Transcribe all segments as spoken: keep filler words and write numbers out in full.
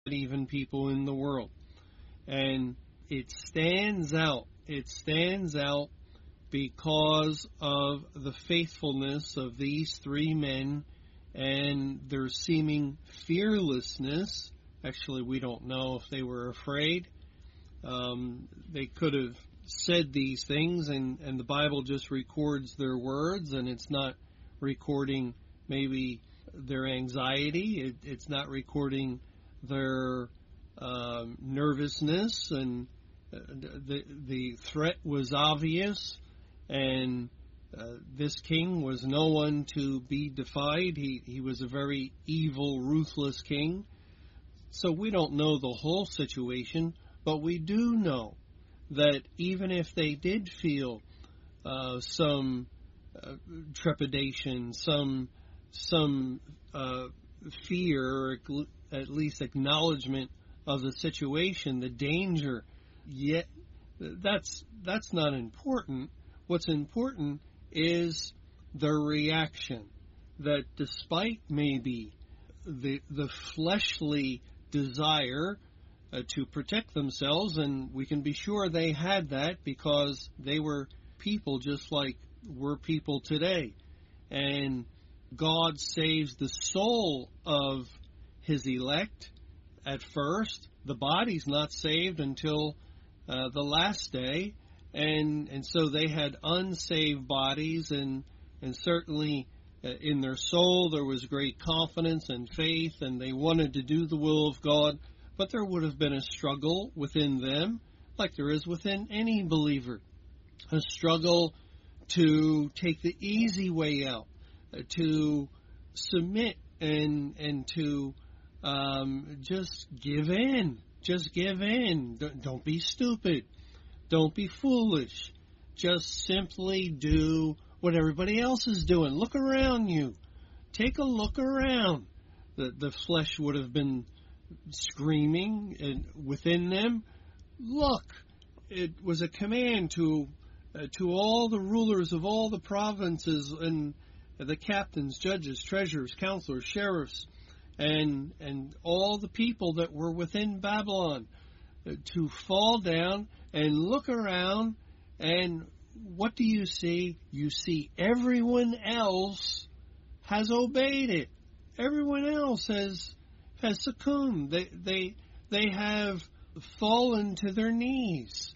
even people in the world. And it stands out. It stands out because of the faithfulness of these three men and their seeming fearlessness. Actually, we don't know if they were afraid. Um, they could have said these things, and, and the Bible just records their words, and it's not recording maybe their anxiety. It, it's not recording their um, nervousness, and uh, the the threat was obvious, and uh, this king was no one to be defied. He he was a very evil, ruthless king. So we don't know the whole situation, but we do know that even if they did feel uh, some uh, trepidation, some some uh, fear, or at least acknowledgement of the situation, the danger, yet that's that's not important. What's important is their reaction, that despite maybe the the fleshly desire uh, to protect themselves, and we can be sure they had that because they were people just like we're people today, and God saves the soul of his elect at first. The body's not saved until uh, the last day, and and so they had unsaved bodies, and and certainly uh, in their soul there was great confidence and faith, and they wanted to do the will of God, but there would have been a struggle within them, like there is within any believer, a struggle to take the easy way out, uh, to submit and and to um, just give in. Just give in. Don't be stupid. Don't be foolish. Just simply do what everybody else is doing. Look around you. Take a look around. The, the flesh would have been screaming and within them. Look, it was a command to uh, to all the rulers of all the provinces and the captains, judges, treasurers, counselors, sheriffs, and and all the people that were within Babylon uh, to fall down and look around, and what do you see? You see everyone else has obeyed it. Everyone else has has succumbed. They they they have fallen to their knees.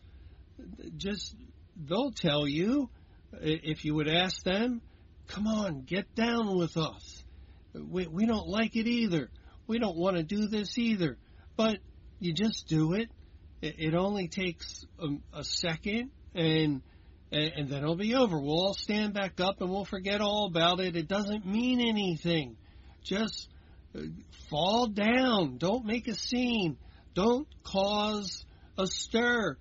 Just they'll tell you, if you would ask them, come on, get down with us. We we don't like it either. We don't want to do this either. But you just do it. It, it only takes a, a second, and, and and then it'll be over. We'll all stand back up, and we'll forget all about it. It doesn't mean anything. Just fall down. Don't make a scene. Don't cause a stir.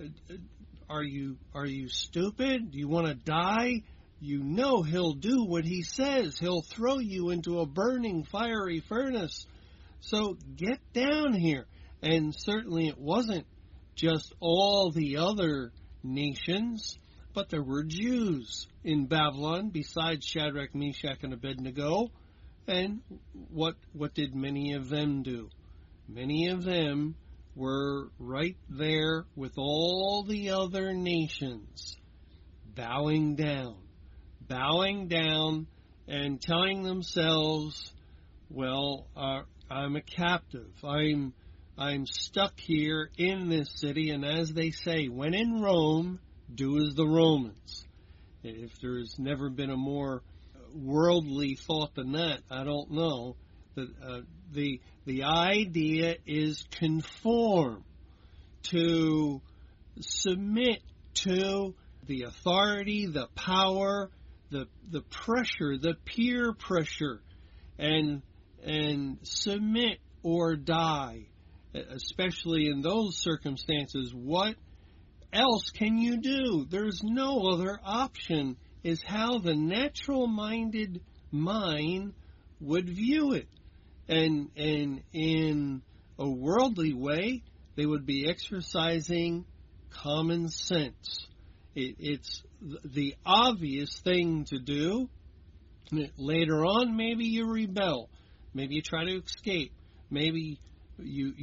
Are you are you stupid? Do you want to die? You know he'll do what he says. He'll throw you into a burning, fiery furnace. So get down here. And certainly it wasn't just all the other nations, but there were Jews in Babylon besides Shadrach, Meshach, and Abednego. And what what did many of them do? Many of them were right there with all the other nations, bowing down. Bowing down and telling themselves, well, uh, I'm a captive. I'm I'm stuck here in this city, and as they say, when in Rome, do as the Romans. If there's never been a more worldly thought than that, I don't know. The uh, the the idea is conform, to submit to the authority, the power, the the pressure, the peer pressure, and and submit or die, especially in those circumstances. What else can you do? There's no other option, is how the natural-minded mind would view it. And and in a worldly way, they would be exercising common sense. It, it's the obvious thing to do. Later on, maybe you rebel. Maybe you try to escape. Maybe you